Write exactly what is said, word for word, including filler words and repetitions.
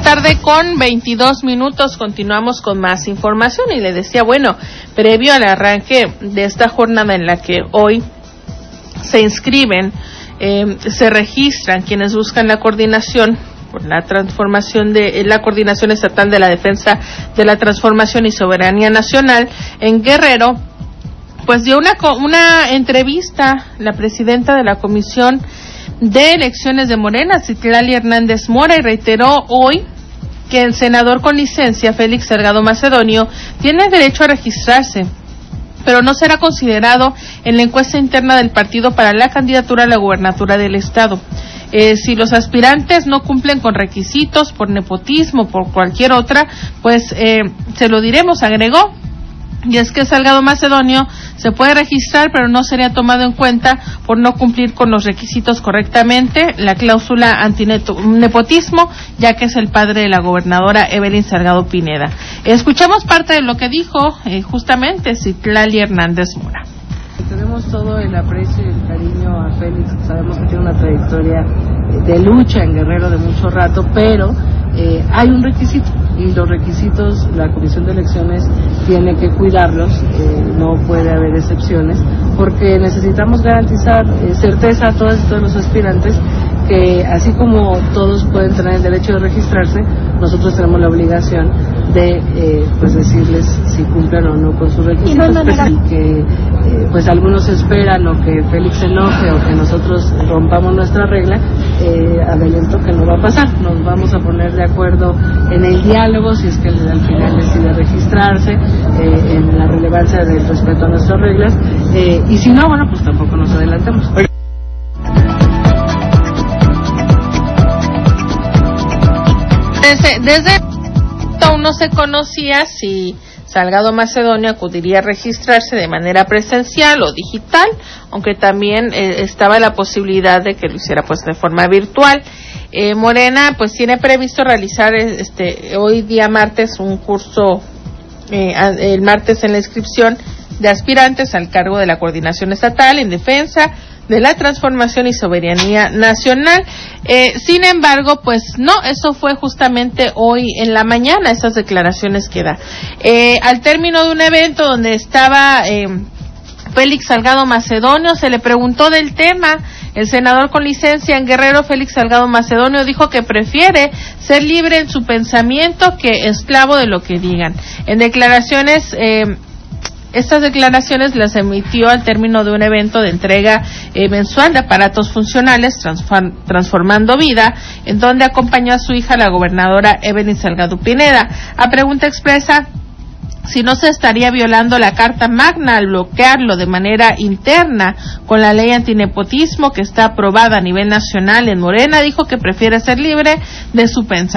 tarde con veintidós minutos, continuamos con más información y le decía, bueno, previo al arranque de esta jornada en la que hoy se inscriben, eh, se registran quienes buscan la coordinación por la transformación de la coordinación estatal de la defensa de la transformación y soberanía nacional en Guerrero, pues dio una una entrevista la presidenta de la Comisión de Elecciones de Morena, Citlali Hernández Mora, y reiteró hoy que el senador con licencia, Félix Salgado Macedonio, tiene derecho a registrarse, pero no será considerado en la encuesta interna del partido para la candidatura a la gubernatura del estado. Eh, si los aspirantes no cumplen con requisitos por nepotismo, por cualquier otra, pues eh, se lo diremos, agregó. Y es que Salgado Macedonio se puede registrar, pero no sería tomado en cuenta por no cumplir con los requisitos correctamente, la cláusula antinepotismo, ya que es el padre de la gobernadora Evelyn Salgado Pineda. Escuchamos parte de lo que dijo eh, justamente Citlali Hernández Mora. Tenemos todo el aprecio y el cariño a Félix, sabemos que tiene una trayectoria de lucha en Guerrero de mucho rato, pero eh, hay un requisito y los requisitos la Comisión de Elecciones tiene que cuidarlos, eh, no puede haber excepciones, porque necesitamos garantizar eh, certeza a todas y todos los aspirantes que así como todos pueden tener el derecho de registrarse, nosotros tenemos la obligación de eh, pues decirles si cumplen o no con sus requisitos, y, no pues, y que eh, pues algunos esperan o que Félix se enoje o que nosotros rompamos nuestra regla, eh, adelanto que no va a pasar, nos vamos a poner de acuerdo en el diálogo si es que al final decide registrarse, eh, en la relevancia del respeto a nuestras reglas, eh, y si no, bueno, pues tampoco nos adelantemos. Desde, desde aún no se conocía si Salgado Macedonio acudiría a registrarse de manera presencial o digital, aunque también eh, estaba la posibilidad de que lo hiciera pues de forma virtual. Eh, Morena pues tiene previsto realizar este hoy día martes un curso, eh, el martes en la inscripción de aspirantes al cargo de la coordinación estatal en defensa de la transformación y soberanía nacional. Eh, sin embargo, pues no, eso fue justamente hoy en la mañana, esas declaraciones que da. Eh, al término de un evento donde estaba eh, Félix Salgado Macedonio, se le preguntó del tema. El senador con licencia en Guerrero, Félix Salgado Macedonio, dijo que prefiere ser libre en su pensamiento que esclavo de lo que digan. En declaraciones eh, Estas declaraciones las emitió al término de un evento de entrega eh, mensual de aparatos funcionales transform, Transformando Vida, en donde acompañó a su hija, la gobernadora Evelyn Salgado Pineda. A pregunta expresa si no se estaría violando la Carta Magna al bloquearlo de manera interna con la ley antinepotismo que está aprobada a nivel nacional en Morena, dijo que prefiere ser libre de su pensamiento.